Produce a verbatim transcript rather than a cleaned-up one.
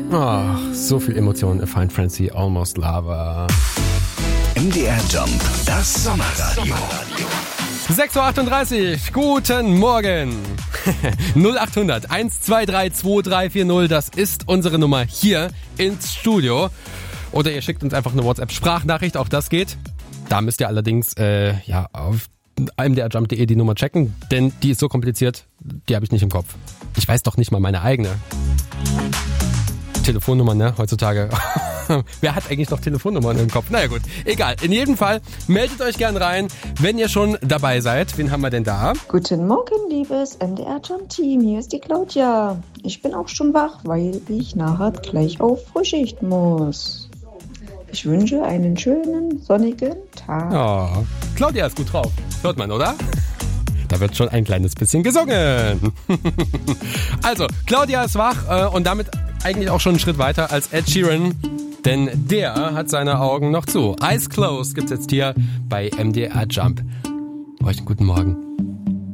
Ach, so viel Emotionen. A Fine Frenzy, Almost Lava. M D R Jump, das Sommerradio. sechs Uhr achtunddreißig, guten Morgen. null acht hundert, eins zwei drei, zwei drei vier null, das ist unsere Nummer hier ins Studio. Oder ihr schickt uns einfach eine WhatsApp-Sprachnachricht, auch das geht. Da müsst ihr allerdings äh, ja, auf m d r jump punkt d e die Nummer checken, denn die ist so kompliziert, die habe ich nicht im Kopf. Ich weiß doch nicht mal meine eigene Telefonnummer, ne, heutzutage. Wer hat eigentlich noch Telefonnummern im Kopf? Naja gut, egal. In jedem Fall, meldet euch gern rein, wenn ihr schon dabei seid. Wen haben wir denn da? Guten Morgen, liebes M D R Jump Team. Hier ist die Claudia. Ich bin auch schon wach, weil ich nachher gleich auf Frühschicht muss. Ich wünsche einen schönen, sonnigen Tag. Oh, Claudia ist gut drauf. Hört man, oder? Da wird schon ein kleines bisschen gesungen. Also, Claudia ist wach äh, und damit eigentlich auch schon einen Schritt weiter als Ed Sheeran. Denn der hat seine Augen noch zu. Eyes Closed gibt's jetzt hier bei M D R Jump. Euch einen guten Morgen.